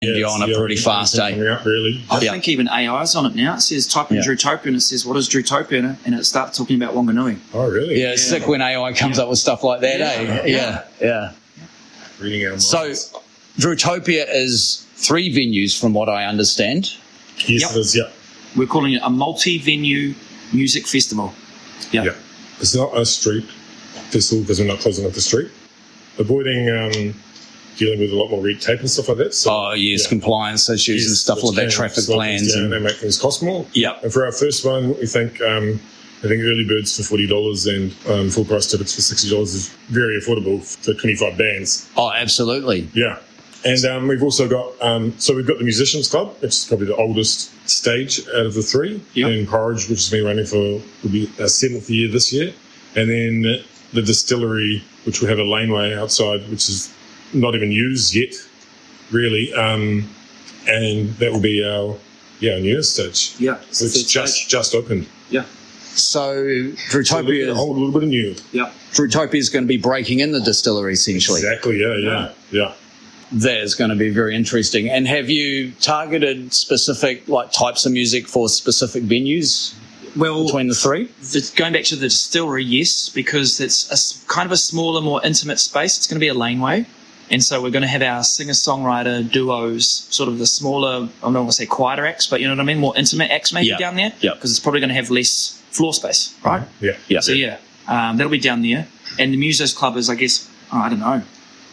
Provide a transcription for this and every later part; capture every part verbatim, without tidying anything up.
Yeah, you're on a pretty fast day. Out, really. I Yeah. think even A I's on it now. It says type in Yeah. Drutopia and it says, what is Drutopia? And it starts talking about Wanganui. Oh, really? Yeah, it's sick when A I comes up with stuff like that, Yeah. eh? Yeah, yeah. Reading our minds. So, Drutopia is three venues from what I understand. yes, Yep. it is, yeah. We're calling it a multi-venue music festival. Yeah. Yeah. It's not a street festival because we're not closing up the street. Avoiding um, dealing with a lot more red tape and stuff like that. So, Oh, yes, yeah. compliance issues and Yes, stuff which like that, can traffic slow plans. things down And, and make things cost more. yeah, And for our first one, we think um, I think early birds for forty dollars and um, full price tickets for sixty dollars is very affordable for twenty-five bands. oh, absolutely. Yeah. And um, we've also got, um, so we've got the Musicians Club, which is probably the oldest stage out of the three Yep. in Porridge, which has been running for, will be our seventh year this year. And then the Distillery, which will have a laneway outside, which is not even used yet, really. Um, and that will be our, yeah, our newest stage. Yeah. It's the Which third just, stage. just opened. Yeah. So, So a little, Drutopia, bit- a whole little bit of new. Yeah. Drutopia is going to be breaking in the distillery, essentially. Exactly, yeah, yeah, yeah. That is going to be very interesting. And have you targeted specific like types of music for specific venues Well, between the three? the, going back to the distillery, yes, because it's a s kind of a smaller, more intimate space. It's going to be a laneway. And so we're going to have our singer-songwriter duos, sort of the smaller, I don't want to say quieter acts, but you know what I mean, more intimate acts maybe Yeah. down there. Yeah. Because it's probably going to have less floor space, right? Yeah. Yeah. So yeah, um, that'll be down there. And the Musos Club is, I guess, oh, I don't know,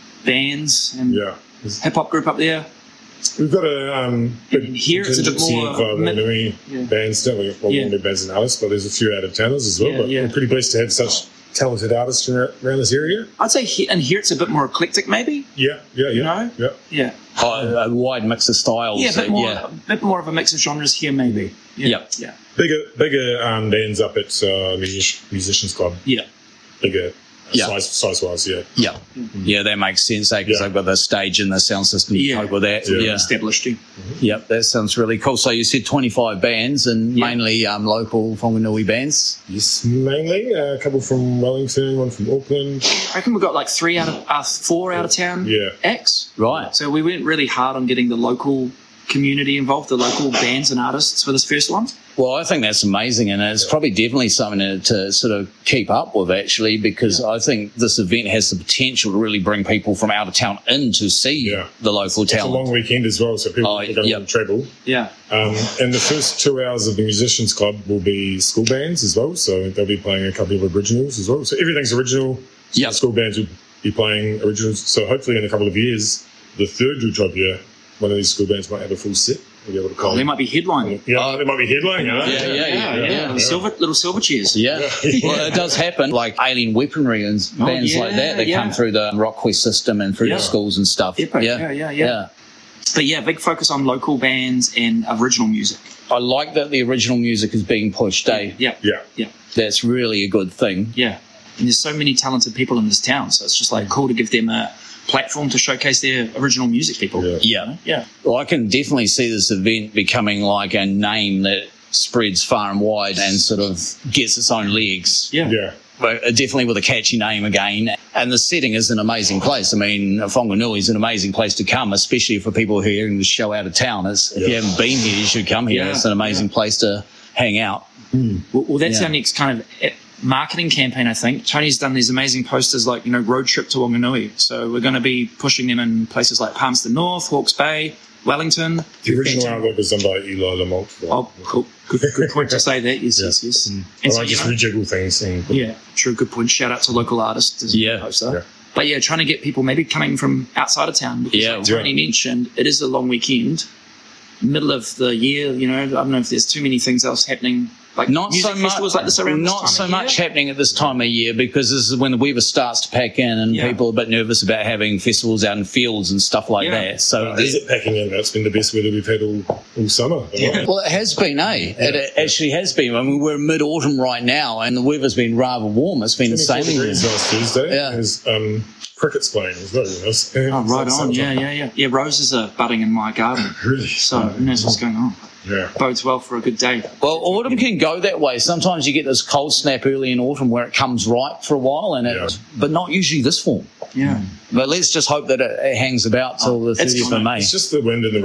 bands and Yeah. hip-hop group up there. We've got a um, big And here it's a bit contingency more, of uh, mid- Wanganui yeah. bands, don't we? Well, Yeah. Wanganui bands and artists, but there's a few out-of-towners as well. Yeah, but yeah. we're pretty blessed to have such talented artists around around this area. I'd say here, and here it's a bit more eclectic maybe. Yeah, yeah, yeah. know? Yeah. Yeah. Oh, a wide mix of styles. Yeah, a bit more, yeah. a bit more of a mix of genres here maybe. Yeah. Yep. Yeah. Bigger bigger um, bands up at uh, Music- Musicians Club. Yeah. Bigger Yeah. size, size-wise, yeah. Yeah, yeah, that makes sense, eh? Because Yeah. they've got the stage and the sound system to Yeah. cope with that. Yeah. Yeah, Established. Yeah. Yep, that sounds really cool. So you said twenty-five bands and Yeah. mainly um, local Whanganui bands? Yes, mainly. Uh, a couple from Wellington, one from Auckland. I reckon we've got like three out of uh, four out of town Yeah. acts. Right. So we went really hard on getting the local community involved, the local bands and artists for this first one. Well, I think that's amazing, and it's probably definitely something to, to sort of keep up with, actually, because I think this event has the potential to really bring people from out of town in to see Yeah. the local It's a long talent. weekend as well, so people Oh, are going yeah. to travel. Yeah. Um, and the first two hours of the Musicians Club will be school bands as well, so they'll be playing a couple of originals as well. So everything's original. So Yep. the school bands will be playing originals. So hopefully in a couple of years, the third Drutopia, one of these school bands might have a full set. We'll be able to call. Oh, they might be headlining. yeah, they might be headlining. You know? Yeah, yeah, yeah, yeah. Little silver, little silver chairs. Yeah. Yeah. Well, it does happen, like Alien Weaponry and Oh, bands yeah, like that that yeah. come through the RockQuest system and through Yeah. the schools and stuff. Epic. Yeah, yeah, yeah. But yeah, big focus on local bands and original music. I like that the original music is being pushed, eh? Yeah. Yeah. Yeah. That's really a good thing. Yeah. And there's so many talented people in this town, so it's just like cool to give them a platform to showcase their original music people. Yeah. Yeah. Yeah. Well, I can definitely see this event becoming like a name that spreads far and wide and sort of gets its own legs. Yeah. Yeah. But definitely with a catchy name again. And the setting is an amazing place. I mean, Whanganui is an amazing place to come, especially for people who are hearing the show out of town. It's, if you Yeah. haven't been here, you should come here. Yeah. It's an amazing place to hang out. Well, well that's Yeah. our next kind of eh, marketing campaign, I think. Tony's done these amazing posters like, you know, road trip to Wanganui. So we're going to be pushing them in places like Palmerston North, Hawke's Bay, Wellington. The original artwork was done by Eli Lamont. Oh, cool. Good, good point to say that. Yes, Yeah. yes, yes. And I so, like you just know, rejiggle things. And, yeah, true. Good point. Shout out to local artists. as a Yeah. poster. Yeah. But yeah, trying to get people maybe coming from outside of town. Because Yeah. like Tony mentioned, it is a long weekend. Middle of the year, you know, I don't know if there's too many things else happening. Like Not music so much. festivals like this around this Not time so of much year. happening at this time of year because this is when the weather starts to pack in, and Yeah. people are a bit nervous about having festivals out in fields and stuff like Yeah. that. So, Uh, is it packing in? That's been the best weather we've had all, all summer. Yeah. well, it has been, eh? It, it actually has been. I mean, we're mid autumn right now, and the weather's been rather warm. It's been the same. twenty-four degrees last Tuesday. Yeah. There's um, crickets playing as well. You know? Oh, right It's on. like Yeah, summertime. yeah, yeah. Yeah, roses are budding in my garden. Really? So who knows what's going on. Yeah. Bodes well for a good day. Well, autumn can go that way. Sometimes you get this cold snap early in autumn where it comes ripe for a while, and it, Yeah. but not usually this form. Yeah. But let's just hope that it, it hangs about till the It's thirtieth of gonna- May. It's just the wind and the